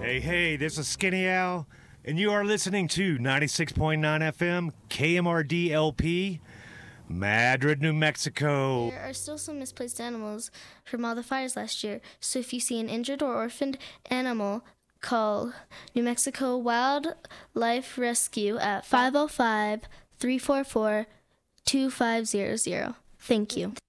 Hey, this is Skinny Al, and you are listening to 96.9 FM KMRD LP, Madrid, New Mexico. There are still some misplaced animals from all the fires last year, so if you see an injured or orphaned animal, call New Mexico Wildlife Rescue at 505-344-2500. Thank you.